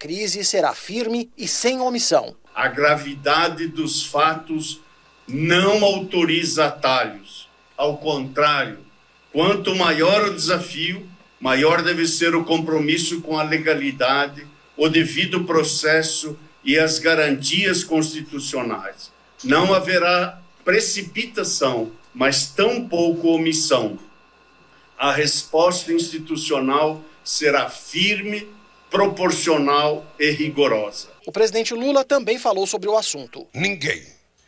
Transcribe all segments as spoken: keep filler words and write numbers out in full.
crise será firme e sem omissão. A gravidade dos fatos não autoriza atalhos. Ao contrário, quanto maior o desafio, maior deve ser o compromisso com a legalidade, o devido processo e as garantias constitucionais. Não haverá precipitação, mas tampouco omissão. A resposta institucional será firme, proporcional e rigorosa. O presidente Lula também falou sobre o assunto. Ninguém,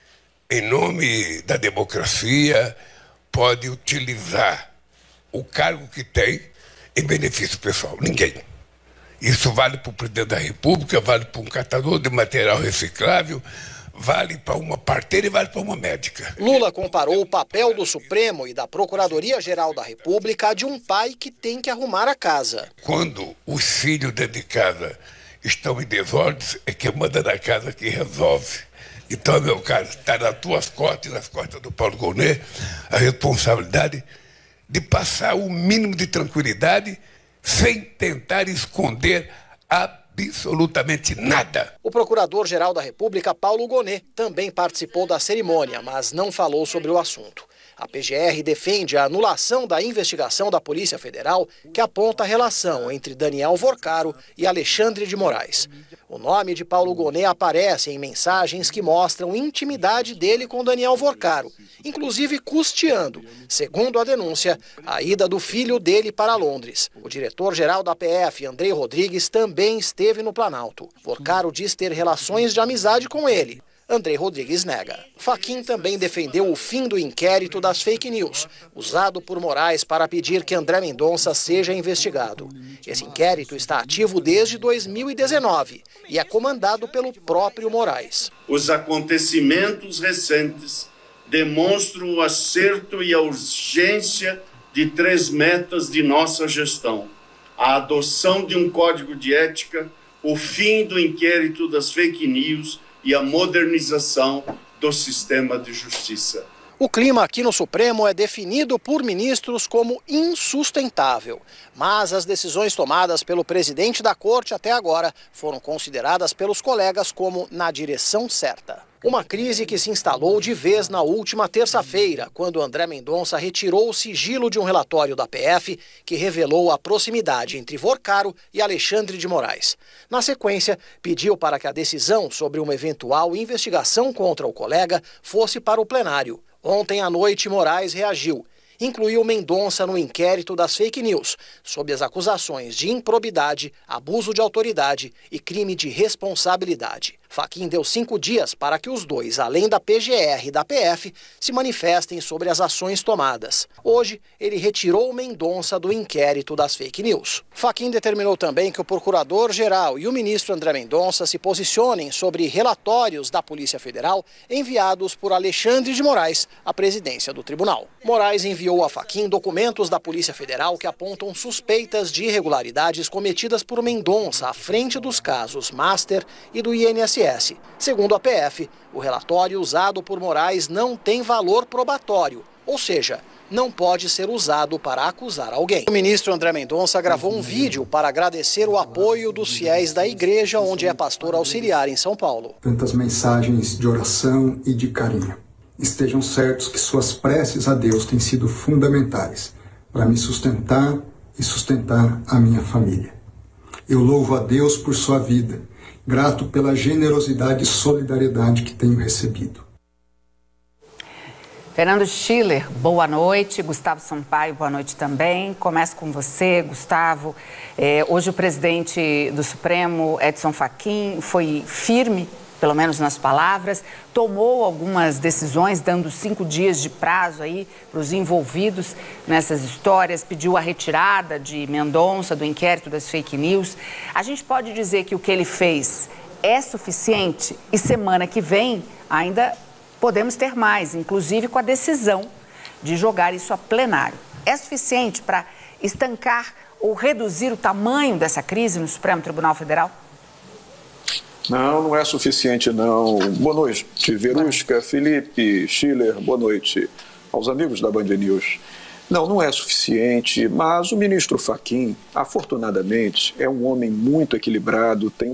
em nome da democracia, pode utilizar o cargo que tem em benefício pessoal. Ninguém. Isso vale para o presidente da República, vale para um catador de material reciclável, vale para uma parteira e vale para uma médica. Lula comparou o papel do Supremo e da Procuradoria-Geral da República a de um pai que tem que arrumar a casa. Quando os filhos dentro de casa estão em desordens, é quem manda na casa que resolve. Então, meu caro, está nas tuas costas e nas costas do Paulo Gonet a responsabilidade de passar o mínimo de tranquilidade sem tentar esconder absolutamente nada. O Procurador-Geral da República, Paulo Gonet, também participou da cerimônia, mas não falou sobre o assunto. A P G R defende a anulação da investigação da Polícia Federal que aponta a relação entre Daniel Vorcaro e Alexandre de Moraes. O nome de Paulo Gonet aparece em mensagens que mostram intimidade dele com Daniel Vorcaro, inclusive custeando, segundo a denúncia, a ida do filho dele para Londres. O diretor-geral da P F, Andrei Rodrigues, também esteve no Planalto. Vorcaro diz ter relações de amizade com ele. Andrei Rodrigues nega. Fachin também defendeu o fim do inquérito das fake news, usado por Moraes para pedir que André Mendonça seja investigado. Esse inquérito está ativo desde dois mil e dezenove e é comandado pelo próprio Moraes. Os acontecimentos recentes demonstram o acerto e a urgência de três metas de nossa gestão: a adoção de um código de ética, o fim do inquérito das fake news e a modernização do sistema de justiça. O clima aqui no Supremo é definido por ministros como insustentável, mas as decisões tomadas pelo presidente da Corte até agora foram consideradas pelos colegas como na direção certa. Uma crise que se instalou de vez na última terça-feira, quando André Mendonça retirou o sigilo de um relatório da P F que revelou a proximidade entre Vorcaro e Alexandre de Moraes. Na sequência, pediu para que a decisão sobre uma eventual investigação contra o colega fosse para o plenário. Ontem à noite, Moraes reagiu. Incluiu Mendonça no inquérito das fake news, sob as acusações de improbidade, abuso de autoridade e crime de responsabilidade. Fachin deu cinco dias para que os dois, além da P G R e da P F, se manifestem sobre as ações tomadas. Hoje, ele retirou Mendonça do inquérito das fake news. Fachin determinou também que o Procurador-Geral e o ministro André Mendonça se posicionem sobre relatórios da Polícia Federal enviados por Alexandre de Moraes à presidência do tribunal. Moraes enviou a Fachin documentos da Polícia Federal que apontam suspeitas de irregularidades cometidas por Mendonça à frente dos casos Master e do I N S S. Segundo a P F, o relatório usado por Moraes não tem valor probatório, ou seja, não pode ser usado para acusar alguém. O ministro André Mendonça gravou um vídeo para agradecer o apoio dos fiéis da igreja onde é pastor auxiliar em São Paulo. Tantas mensagens de oração e de carinho. Estejam certos que suas preces a Deus têm sido fundamentais para me sustentar e sustentar a minha família. Eu louvo a Deus por sua vida, grato pela generosidade e solidariedade que tenho recebido. Fernando Schiller, boa noite. Gustavo Sampaio, boa noite também. Começo com você, Gustavo. É, hoje o presidente do Supremo, Edson Fachin, foi firme, pelo menos nas palavras, tomou algumas decisões, dando cinco dias de prazo aí para os envolvidos nessas histórias, pediu a retirada de Mendonça do inquérito das fake news. A gente pode dizer que o que ele fez é suficiente e semana que vem ainda podemos ter mais, inclusive com a decisão de jogar isso a plenário. É suficiente para estancar ou reduzir o tamanho dessa crise no Supremo Tribunal Federal? Não, não é suficiente, não. Boa noite, Verusca, Felipe, Schiller, boa noite aos amigos da Band News. Não, não é suficiente, mas o ministro Fachin, afortunadamente, é um homem muito equilibrado, tem